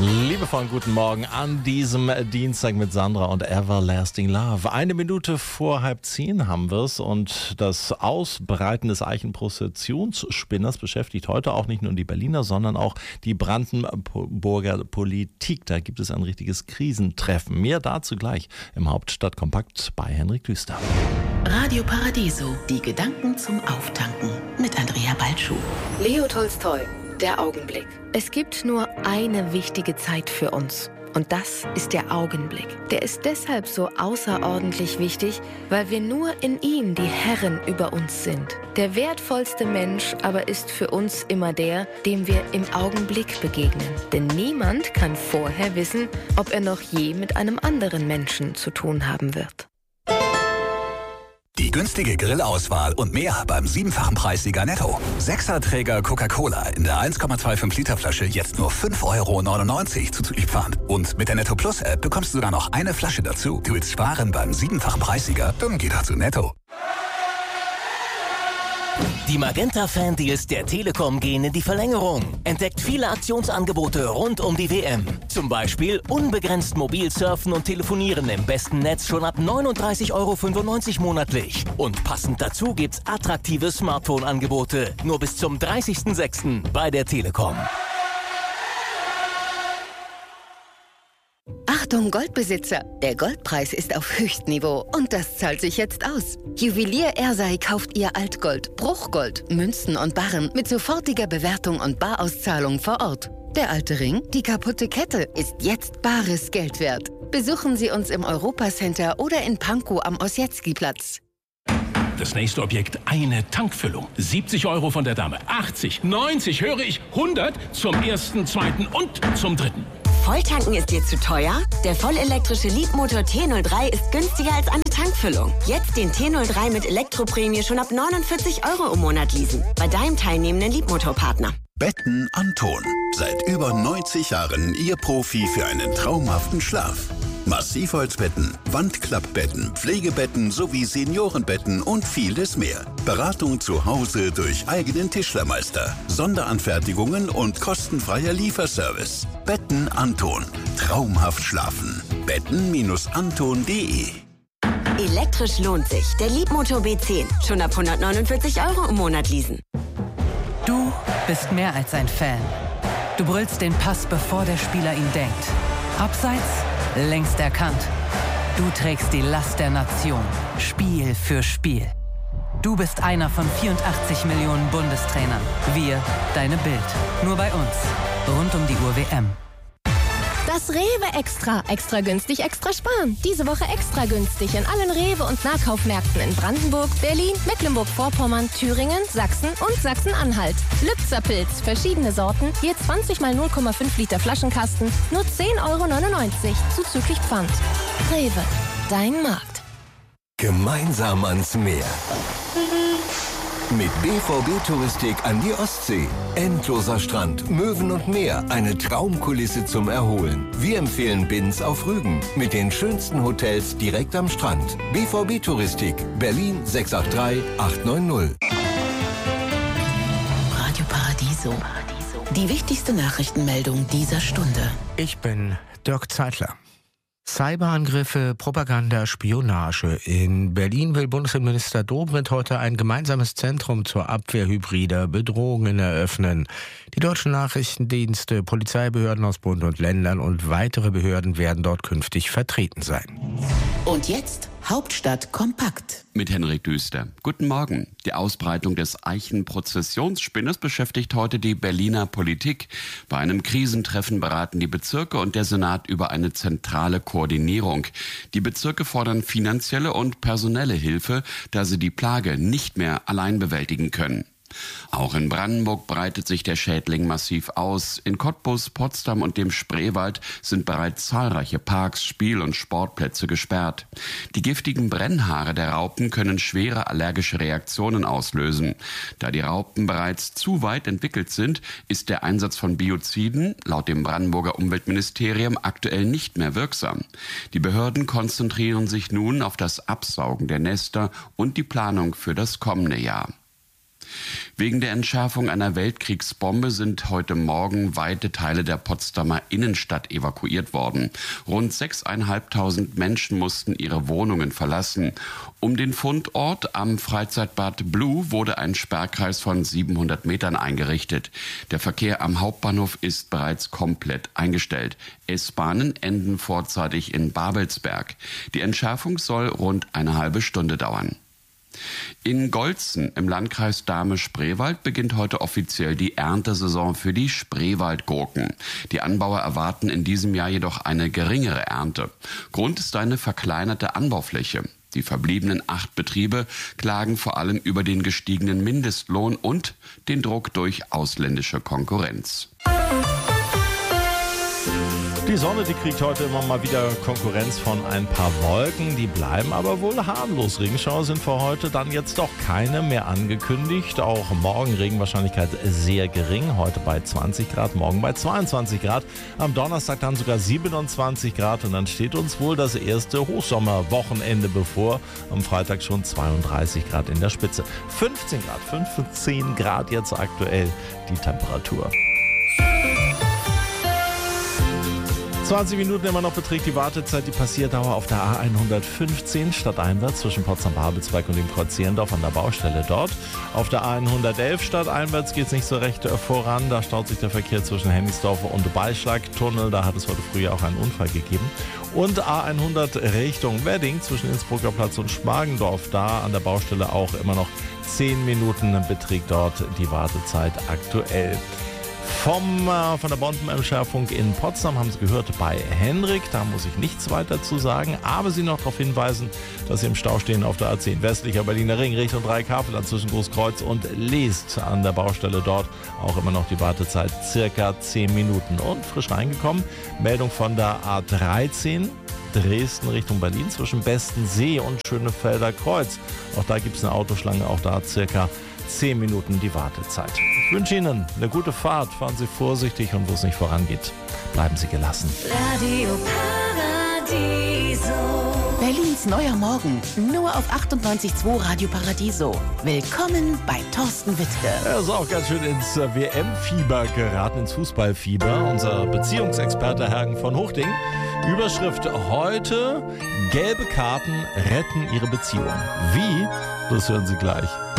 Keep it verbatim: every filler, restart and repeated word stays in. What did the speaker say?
Liebevollen guten Morgen an diesem Dienstag mit Sandra und Everlasting Love. Eine Minute vor halb zehn haben wir es und das Ausbreiten des Eichenprozessionsspinners beschäftigt heute auch nicht nur die Berliner, sondern auch die Brandenburger Politik. Da gibt es ein richtiges Krisentreffen. Mehr dazu gleich im Hauptstadtkompakt bei Henrik Düster. Radio Paradiso, die Gedanken zum Auftanken mit Andrea Balschuh. Leo Tolstoi, der Augenblick. Es gibt nur eine wichtige Zeit für uns. Und das ist der Augenblick. Der ist deshalb so außerordentlich wichtig, weil wir nur in ihm die Herren über uns sind. Der wertvollste Mensch aber ist für uns immer der, dem wir im Augenblick begegnen. Denn niemand kann vorher wissen, ob er noch je mit einem anderen Menschen zu tun haben wird. Die günstige Grillauswahl und mehr beim siebenfachen Preissieger Netto. Sechserträger Coca-Cola in der eins Komma fünfundzwanzig Liter Flasche jetzt nur fünf Euro neunundneunzig zuzüglich Pfand. Und mit der Netto Plus App bekommst du sogar noch eine Flasche dazu. Du willst sparen beim siebenfachen Preissieger? Dann geh doch zu Netto. Die Magenta-Fan-Deals der Telekom gehen in die Verlängerung. Entdeckt viele Aktionsangebote rund um die W M. Zum Beispiel unbegrenzt mobil surfen und telefonieren im besten Netz schon ab neununddreißig Euro fünfundneunzig monatlich. Und passend dazu gibt's attraktive Smartphone-Angebote. Nur bis zum dreißigsten sechsten bei der Telekom. Achtung Goldbesitzer, der Goldpreis ist auf Höchstniveau und das zahlt sich jetzt aus. Juwelier Ersei kauft ihr Altgold, Bruchgold, Münzen und Barren mit sofortiger Bewertung und Barauszahlung vor Ort. Der alte Ring, die kaputte Kette, ist jetzt bares Geld wert. Besuchen Sie uns im Europacenter oder in Pankow am Ossietzky-Platz. Das nächste Objekt, eine Tankfüllung. siebzig Euro von der Dame, achtzig, neunzig, höre ich, hundert zum ersten, zweiten und zum dritten. Volltanken ist dir zu teuer? Der vollelektrische Leapmotor T null drei ist günstiger als eine Tankfüllung. Jetzt den T null drei mit Elektroprämie schon ab neunundvierzig Euro im Monat leasen. Bei deinem teilnehmenden Leapmotor-Partner. Betten Anton. Seit über neunzig Jahren Ihr Profi für einen traumhaften Schlaf. Massivholzbetten, Wandklappbetten, Pflegebetten sowie Seniorenbetten und vieles mehr. Beratung zu Hause durch eigenen Tischlermeister, Sonderanfertigungen und kostenfreier Lieferservice. Betten Anton. Traumhaft schlafen. betten Anton punkt de. Elektrisch lohnt sich. Der Leapmotor B zehn. Schon ab hundertneunundvierzig Euro im Monat leasen. Du bist mehr als ein Fan. Du brüllst den Pass, bevor der Spieler ihn denkt. Abseits, längst erkannt. Du trägst die Last der Nation, Spiel für Spiel. Du bist einer von vierundachtzig Millionen Bundestrainern. Wir, deine Bild. Nur bei uns. Rund um die Uhr W M. Das Rewe Extra. Extra günstig, extra sparen. Diese Woche extra günstig in allen Rewe- und Nahkaufmärkten in Brandenburg, Berlin, Mecklenburg-Vorpommern, Thüringen, Sachsen und Sachsen-Anhalt. Lübzer-Pilz, verschiedene Sorten, je zwanzig mal null Komma fünf Liter Flaschenkasten, nur zehn Euro neunundneunzig, zuzüglich Pfand. Rewe, dein Markt. Gemeinsam ans Meer. Mit B V B-Touristik an die Ostsee. Endloser Strand, Möwen und Meer, eine Traumkulisse zum Erholen. Wir empfehlen Binz auf Rügen mit den schönsten Hotels direkt am Strand. B V B-Touristik, Berlin sechs acht drei acht neun null. Radio Paradiso. Die wichtigste Nachrichtenmeldung dieser Stunde. Ich bin Dirk Zeitler. Cyberangriffe, Propaganda, Spionage. In Berlin will Bundesinnenminister Dobrindt heute ein gemeinsames Zentrum zur Abwehr hybrider Bedrohungen eröffnen. Die deutschen Nachrichtendienste, Polizeibehörden aus Bund und Ländern und weitere Behörden werden dort künftig vertreten sein. Und jetzt Hauptstadt kompakt. Mit Henrik Düster. Guten Morgen. Die Ausbreitung des Eichenprozessionsspinners beschäftigt heute die Berliner Politik. Bei einem Krisentreffen beraten die Bezirke und der Senat über eine zentrale Koordinierung. Die Bezirke fordern finanzielle und personelle Hilfe, da sie die Plage nicht mehr allein bewältigen können. Auch in Brandenburg breitet sich der Schädling massiv aus. In Cottbus, Potsdam und dem Spreewald sind bereits zahlreiche Parks, Spiel- und Sportplätze gesperrt. Die giftigen Brennhaare der Raupen können schwere allergische Reaktionen auslösen. Da die Raupen bereits zu weit entwickelt sind, ist der Einsatz von Bioziden laut dem Brandenburger Umweltministerium aktuell nicht mehr wirksam. Die Behörden konzentrieren sich nun auf das Absaugen der Nester und die Planung für das kommende Jahr. Wegen der Entschärfung einer Weltkriegsbombe sind heute Morgen weite Teile der Potsdamer Innenstadt evakuiert worden. Rund sechstausendfünfhundert Menschen mussten ihre Wohnungen verlassen. Um den Fundort am Freizeitbad Blue wurde ein Sperrkreis von siebenhundert Metern eingerichtet. Der Verkehr am Hauptbahnhof ist bereits komplett eingestellt. S-Bahnen enden vorzeitig in Babelsberg. Die Entschärfung soll rund eine halbe Stunde dauern. In Golzen im Landkreis Dahme-Spreewald beginnt heute offiziell die Erntesaison für die Spreewaldgurken. Die Anbauer erwarten in diesem Jahr jedoch eine geringere Ernte. Grund ist eine verkleinerte Anbaufläche. Die verbliebenen acht Betriebe klagen vor allem über den gestiegenen Mindestlohn und den Druck durch ausländische Konkurrenz. Die Sonne, die kriegt heute immer mal wieder Konkurrenz von ein paar Wolken. Die bleiben aber wohl harmlos. Regenschauer sind für heute dann jetzt doch keine mehr angekündigt. Auch morgen Regenwahrscheinlichkeit sehr gering. Heute bei zwanzig Grad, morgen bei zweiundzwanzig Grad. Am Donnerstag dann sogar siebenundzwanzig Grad. Und dann steht uns wohl das erste Hochsommerwochenende bevor. Am Freitag schon zweiunddreißig Grad in der Spitze. fünfzehn Grad, fünfzehn Grad jetzt aktuell die Temperatur. zwanzig Minuten immer noch beträgt die Wartezeit, die Passierdauer auf der A hundertfünfzehn stadteinwärts zwischen Potsdam-Babelsberg und dem Kreuz Zehlendorf an der Baustelle dort. Auf der A hundertelf stadteinwärts geht es nicht so recht voran, da staut sich der Verkehr zwischen Hennigsdorf und Beischlagtunnel, da hat es heute früh auch einen Unfall gegeben. Und A hundert Richtung Wedding zwischen Innsbrucker Platz und Schmargendorf, da an der Baustelle auch immer noch zehn Minuten beträgt dort die Wartezeit aktuell. Vom, äh, von der Bombenentschärfung in Potsdam haben Sie gehört bei Henrik, da muss ich nichts weiter zu sagen, aber Sie noch darauf hinweisen, dass Sie im Stau stehen auf der A zehn westlicher Berliner Ring Richtung Dreikafelland zwischen Großkreuz und Leest an der Baustelle dort auch immer noch die Wartezeit circa zehn Minuten. Und frisch reingekommen, Meldung von der A dreizehn. Dresden Richtung Berlin zwischen Bestensee und Schönefelder Kreuz. Auch da gibt es eine Autoschlange, auch da circa zehn Minuten die Wartezeit. Ich wünsche Ihnen eine gute Fahrt. Fahren Sie vorsichtig und wo es nicht vorangeht, bleiben Sie gelassen. Radio Paradiso. Berlins neuer Morgen. Nur auf achtundneunzig Komma zwei Radio Paradiso. Willkommen bei Thorsten Wittke. Er ist auch ganz schön ins W M-Fieber geraten, ins Fußballfieber. Unser Beziehungsexperte Hergen von Hochding. Überschrift heute: Gelbe Karten retten Ihre Beziehung. Wie? Das hören Sie gleich.